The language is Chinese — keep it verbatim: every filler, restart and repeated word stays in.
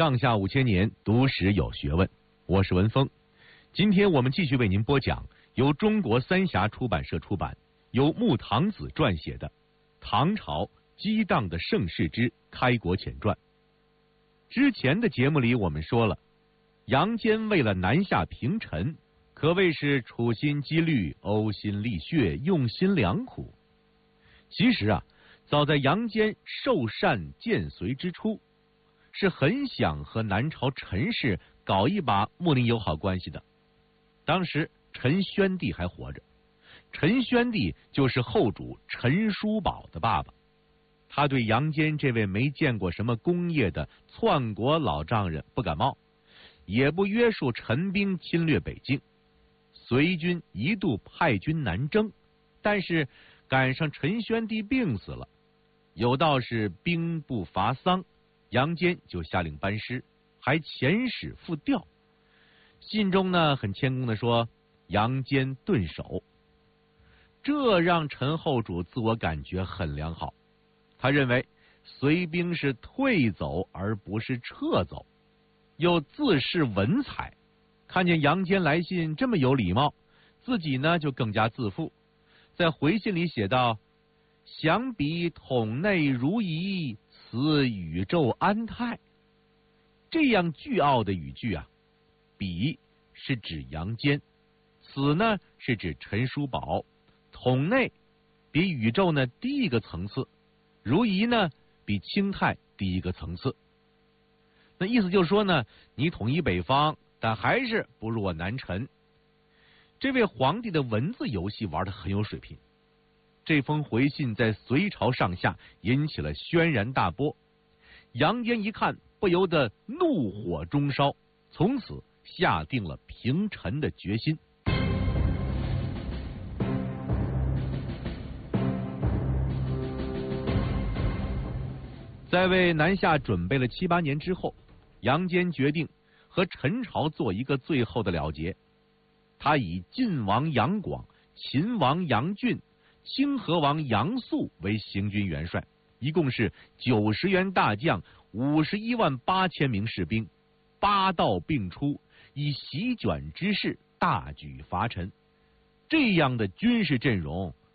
上下五千年，读史有学问。我是文峰，今天我们继续为您播讲由中国三峡出版社出版、由穆唐子撰写的《唐朝激荡的盛世之开国前传》。之前的节目里我们说了，杨坚为了南下平陈，可谓是处心积虑、呕心沥血、用心良苦。其实啊，早在杨坚受禅建隋之初，是很想和南朝陈氏搞一把睦邻友好关系的。当时陈宣帝还活着，陈宣帝就是后主陈叔宝的爸爸。他对杨坚这位没见过什么功业的篡国老丈人不感冒，也不约束陈兵侵略北境。隋军一度派军南征，但是赶上陈宣帝病死了，有道是兵不伐丧，杨坚就下令班师，还遣使复调。信中呢很谦恭地说杨坚顿首，这让陈后主自我感觉很良好。他认为隋兵是退走而不是撤走，又自恃文采，看见杨坚来信这么有礼貌，自己呢就更加自负，在回信里写道：想彼统内如仪，此宇宙安泰。这样倨傲的语句啊，彼是指杨坚，此呢是指陈叔宝，统内比宇宙呢低一个层次，如仪呢比清泰低一个层次。那意思就是说呢，你统一北方，但还是不如我南陈。这位皇帝的文字游戏玩得很有水平。这封回信在隋朝上下引起了轩然大波，杨坚一看不由得怒火中烧，从此下定了平陈的决心。在为南下准备了七八年之后，杨坚决定和陈朝做一个最后的了结。他以晋王杨广、秦王杨俊、清河王杨素为行军元帅，一共是九十员大将，五十一万八千名士兵，八道并出，以席卷之势大举伐陈。这样的军事阵容